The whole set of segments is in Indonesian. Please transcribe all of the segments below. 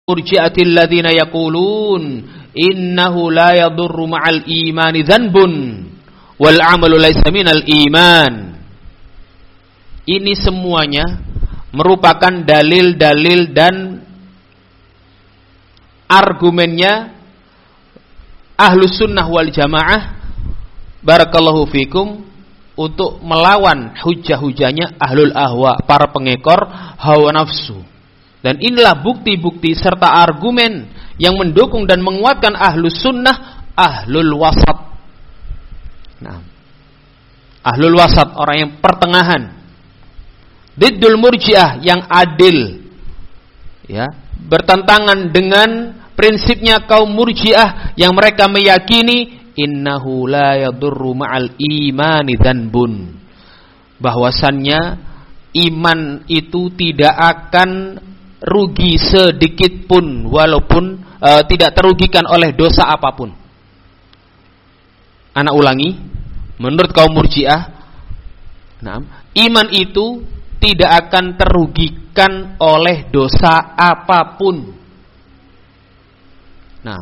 murji'atil ladzina yaqulun innahu la yadurru ma'al imani dzanbun wal 'amalu laysa minal iman. Ini semuanya merupakan dalil-dalil dan argumennya Ahlus Sunnah wal Jamaah barakallahu fikum untuk melawan hujah-hujahnya ahlul ahwa, para pengekor hawa nafsu. Dan inilah bukti-bukti serta argumen yang mendukung dan menguatkan Ahlus Sunnah, ahlul wasat. Nah, ahlul wasat, orang yang pertengahan. Diddul murji'ah, yang adil, ya, bertentangan dengan prinsipnya kaum murji'ah yang mereka meyakini innahu la yadurru ma'al imani dzanbun, bahwasannya iman itu tidak akan rugi sedikit pun, walaupun tidak terugikan oleh dosa apapun. Anak ulangi, menurut kaum murji'ah, iman itu tidak akan terugikan oleh dosa apapun. Nah,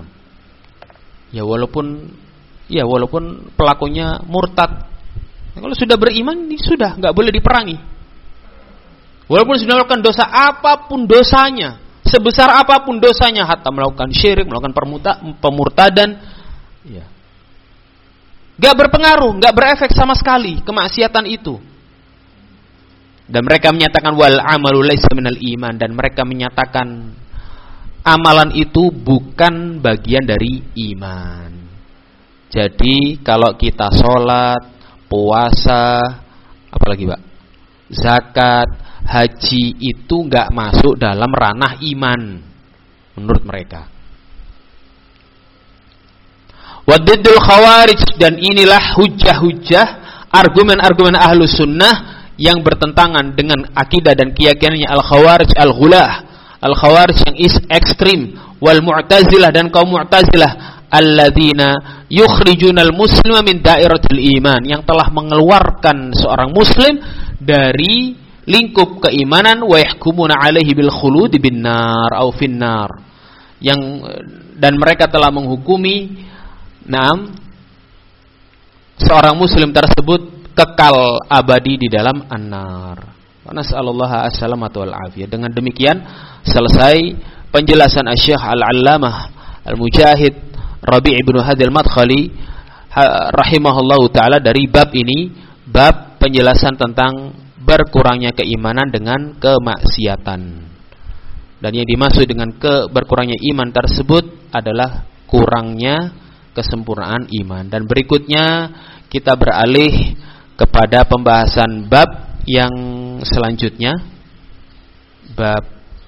walaupun pelakunya murtad, kalau sudah beriman, sudah nggak boleh diperangi. Walaupun sudah melakukan dosa apapun dosanya, sebesar apapun dosanya, hatta melakukan syirik, melakukan pemurtadan, ya, nggak berpengaruh, nggak berefek sama sekali kemaksiatan itu. Dan mereka menyatakan wal amalu laisa minal iman, dan mereka menyatakan amalan itu bukan bagian dari iman. Jadi kalau kita sholat, puasa, apalagi Pak, zakat, haji itu nggak masuk dalam ranah iman menurut mereka. Wadiddul khawarij, dan inilah hujah-hujah, argumen-argumen Ahlus Sunnah yang bertentangan dengan akidah dan keyakinannya al-khawarij al-ghulah, al-khawarij yang ekstrim, wal mu'tazilah, dan kaum mu'tazilah alladzina yukhrijunal muslima min dairatil iman, yang telah mengeluarkan seorang muslim dari lingkup keimanan, wa yahkumuna alaihi bil khuludi bin nar au finnar, yang dan mereka telah menghukumi seorang muslim tersebut kekal abadi di dalam an-nar. Wa nas'alullaha as-salamata wal afiyah. Dengan demikian selesai penjelasan Asy-Syaikh Al-Allamah Al-Mujahid Rabi' ibn Hadi Al-Madkhali rahimahullahu taala dari bab ini, bab penjelasan tentang berkurangnya keimanan dengan kemaksiatan. Dan yang dimaksud dengan berkurangnya iman tersebut adalah kurangnya kesempurnaan iman. Dan berikutnya kita beralih kepada pembahasan bab yang selanjutnya, bab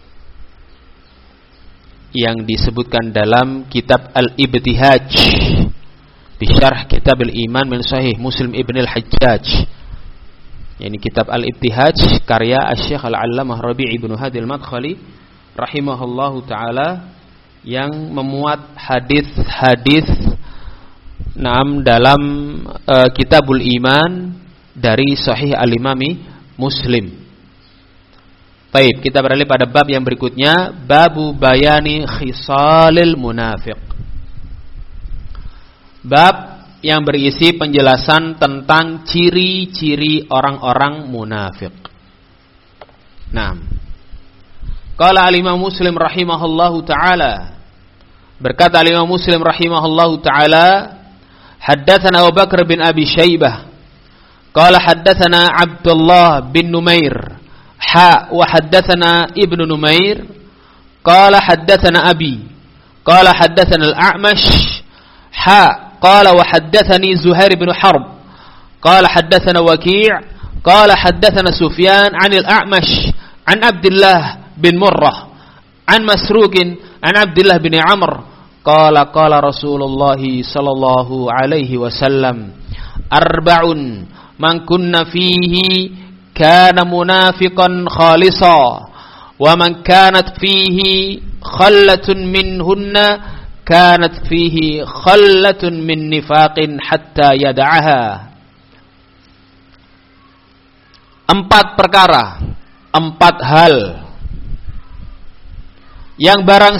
yang disebutkan dalam kitab Al-Ibtihaj bisyarh kitab Al-Iman min Sahih Muslim Ibn Al-Hajjaj, yakni kitab Al-Ibtihaj karya Asy-Syaikh Al-Allamah Rabi' ibn Hadi Al-Madkhali rahimahullahu taala, yang memuat hadis-hadis dalam Kitabul Iman dari Sahih Al-Imami Muslim. Baik, kita beralih pada bab yang berikutnya, babu bayani khisalil munafiq. Bab yang berisi penjelasan tentang ciri-ciri orang-orang munafik. Qala al-Imam Muslim rahimahullahu taala, berkata al-Imam Muslim rahimahullahu taala, haddatsana Abu Bakar bin Abi Syaibah qala haddatsana Abdullah bin Numair wa haddatsana Ibnu Numair qala haddatsana Abi qala haddatsana Al-A'mash qala wa haddatsani Zuhair bin Harb qala haddatsana Waki' qala haddatsana Sufyan 'an Al-A'mash 'an Abdullah bin Murrah 'an Masruq 'an Abdullah bin Amr qala qala Rasulullah sallallahu alaihi wasallam arba'un man kunna fihi kana munafiqan khalisa wa man kanat fihi khallatun minhunna kanat fihi khallatun min nifaqin hatta yad'aha. 4 perkara, 4 hal yang barang